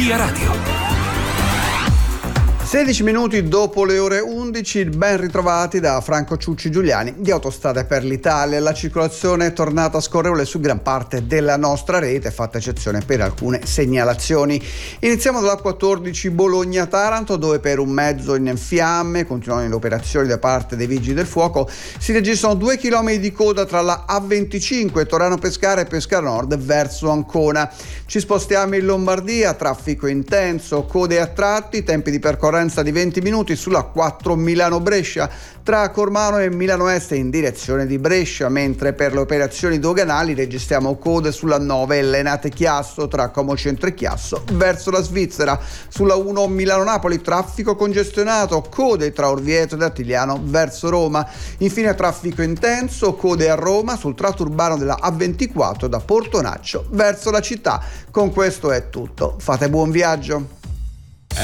Via Radio. 16 minuti dopo le ore 11, ben ritrovati da Franco Ciucci Giuliani di Autostrade per l'Italia. La circolazione è tornata scorrevole su gran parte della nostra rete, fatta eccezione per alcune segnalazioni. Iniziamo dalla 14 Bologna-Taranto, dove per un mezzo in fiamme, continuano le operazioni da parte dei vigili del fuoco, si registrano 2 chilometri di coda tra la A25 Torano Pescara e Pescara Nord verso Ancona. Ci spostiamo in Lombardia, traffico intenso, code a tratti, tempi di percorrenza di 20 minuti sulla 4 Milano-Brescia tra Cormano e Milano Est in direzione di Brescia, mentre per le operazioni doganali registriamo code sulla 9 Lenate-Chiasso tra Como Centro e Chiasso verso la Svizzera. Sulla 1 Milano-Napoli traffico congestionato, code tra Orvieto ed Attigliano verso Roma. Infine traffico intenso, code a Roma sul tratto urbano della A24 da Portonaccio verso la città. Con questo è tutto, fate buon viaggio.